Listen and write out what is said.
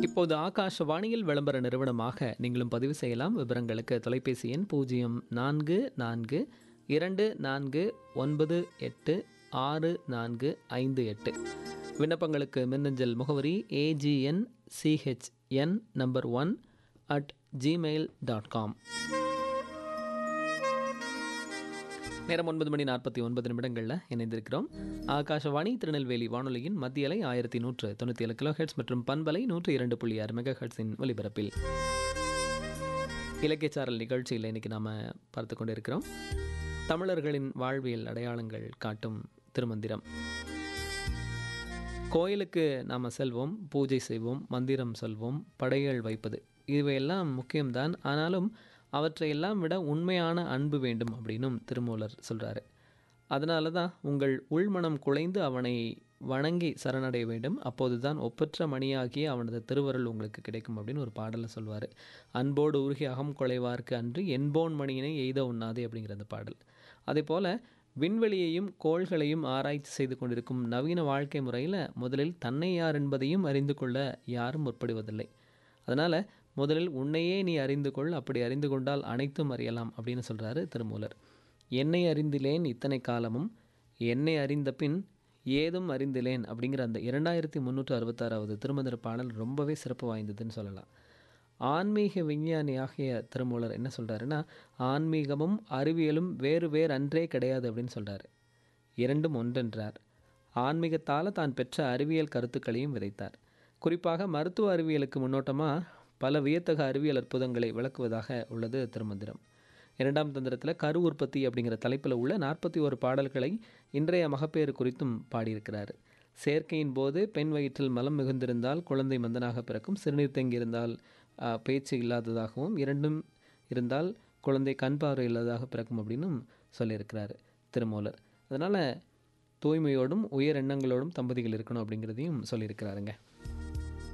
இப்போது ஆகாஷவாணியில் விளம்பர நிறுவனமாக நீங்களும் பதிவு செய்யலாம். விவரங்களுக்கு தொலைபேசி எண் 0444 விண்ணப்பங்களுக்கு மின்னஞ்சல் முகவரி agnchin1 நேரம் 9:49 இணைந்திருக்கிறோம். ஆகாஷவாணி திருநெல்வேலி வானொலியின் மத்திய அலை 1197 கிலோஹெர்ட்ஸ் மற்றும் பண்பலை 102.6 மெகாஹெர்ட்ஸின் ஒலிபரப்பில் இலக்கியச்சாரல் நிகழ்ச்சியில் இன்றைக்கி நாம் பார்த்து கொண்டிருக்கிறோம். தமிழர்களின் வாழ்வியல் அடையாளங்கள் காட்டும் திருமந்திரம். கோயிலுக்கு நாம் செல்வோம், பூஜை செய்வோம், மந்திரம் சொல்வோம், படையல் வைப்பது இவையெல்லாம் முக்கியம்தான். ஆனாலும் அவற்றையெல்லாம் விட உண்மையான அன்பு வேண்டும் அப்படின்னும் திருமூலர் சொல்கிறாரு. அதனால தான் உங்கள் உள்மனம் குலைந்து அவனை வணங்கி சரணடைய வேண்டும். அப்போது தான் ஒப்பற்ற மணியாகிய அவனது திருவருள் உங்களுக்கு கிடைக்கும் அப்படின்னு ஒரு பாடலை சொல்வார். அன்போடு உருகி அகம் குலைவார்க்கு அன்று என்போன் மணியினை எய்த உண்ணாதே அப்படிங்கிற அந்த பாடல். அதே போல் விண்வெளியையும் கோள்களையும் ஆராய்ச்சி செய்து கொண்டிருக்கும் நவீன வாழ்க்கை முறையில் முதலில் தன்னை யார் என்பதையும் அறிந்து கொள்ள யாரும் முற்படுவதில்லை. அதனால் முதலில் உன்னையே நீ அறிந்து கொள், அப்படி அறிந்து கொண்டால் அனைத்தும் அறியலாம் அப்படின்னு சொல்கிறாரு திருமூலர். என்னை அறிந்திலேன் இத்தனை காலமும், என்னை அறிந்த பின் ஏதும் அறிந்திலேன் அப்படிங்கிற அந்த 2366வது திருமந்திர பாடல் ரொம்பவே சிறப்பு வாய்ந்ததுன்னு சொல்லலாம். ஆன்மீக விஞ்ஞானியாகிய திருமூலர் என்ன சொல்கிறாருன்னா, ஆன்மீகமும் அறிவியலும் வேறு வேறு அன்றே கிடையாது அப்படின்னு சொல்கிறாரு. இரண்டும் ஒன்றென்றார். ஆன்மீகத்தால் தான் பெற்ற அறிவியல் கருத்துக்களையும் விதைத்தார். குறிப்பாக மருத்துவ அறிவியலுக்கு முன்னோட்டமாக பல வியத்தக அறிவியல் அற்புதங்களை விளக்குவதாக உள்ளது திருமந்திரம். 2ஆம் தந்திரத்தில் கரு உற்பத்தி அப்படிங்கிற தலைப்பில் உள்ள 41 பாடல்களை இன்றைய மகப்பேறு குறித்தும் பாடியிருக்கிறார். சேர்க்கையின் போது பெண் வயிற்றில் மலம் மிகுந்திருந்தால் குழந்தை மந்தனாக பிறக்கும், சிறுநீர் தேங்கியிருந்தால் பேச்சு இல்லாததாகவும், இரண்டும் இருந்தால் குழந்தை கண் பார்வை இல்லாததாக பிறக்கும் அப்படின்னும் சொல்லியிருக்கிறார் திருமூலர். அதனால் தூய்மையோடும் உயர் எண்ணங்களோடும் தம்பதிகள் இருக்கணும் அப்படிங்கிறதையும் சொல்லியிருக்கிறாருங்க.